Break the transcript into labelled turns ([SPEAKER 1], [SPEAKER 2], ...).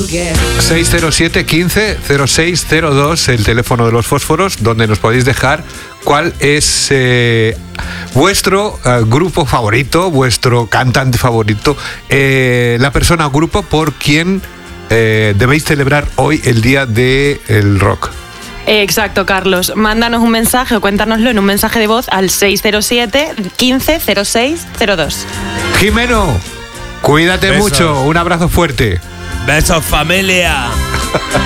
[SPEAKER 1] 607 15 0602, el teléfono de los fósforos, donde nos podéis dejar cuál es vuestro grupo favorito, vuestro cantante favorito, la persona o grupo por quien debéis celebrar hoy el Día del Rock.
[SPEAKER 2] Exacto, Carlos. Mándanos un mensaje o cuéntanoslo en un mensaje de voz al 607 15 0602.
[SPEAKER 1] Jimeno, cuídate mucho. Un abrazo fuerte.
[SPEAKER 3] Besos, familia.